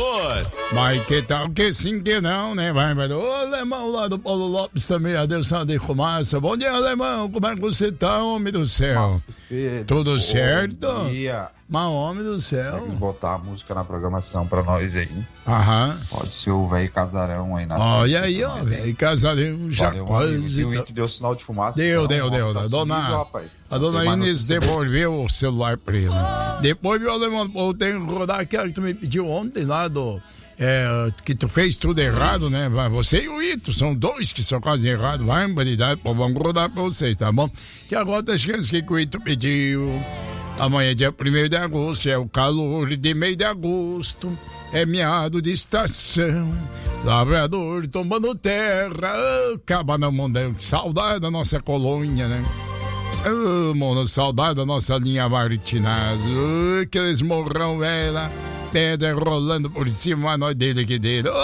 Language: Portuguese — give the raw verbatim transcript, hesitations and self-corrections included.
amor. Mas que tal que sim que não, né? Vai, vai. Ô, alemão lá do Paulo Lopes também, adeus, de fumaça. Bom dia, alemão. Como é que você tá, homem do céu? Pedro, Tudo certo? Bom dia. Mas, homem do céu. Consegue botar a música na programação pra nós aí. Aham. Pode ser o velho casarão aí na Olha aí, ó, velho, casarão já Valeu, quase. amigo. O Inter deu sinal de fumaça. Deu, não, deu, o deu. homem tá A dona, sumido, rapaz. a Não dona tem mais Inês notícia devolveu o celular pra ele. Depois, meu alemão, eu tenho que rodar aquela que tu me pediu ontem lá do... É, que tu fez tudo errado, né? Você e o Ito, são dois que são quase errados. Vai, banidade, pô, vamos rodar pra vocês, tá bom? Que agora tá chegando que o Ito pediu. Amanhã é dia primeiro de agosto, é o calor de meio de agosto. É meado de estação, lavrador tomando terra, acaba na mundão. Saudade da nossa colônia, né? Oh, mano, saudade da nossa linha Martinaz. Oh, aqueles morrão, velho, pedra rolando por cima, nós dele aqui dele. Oh,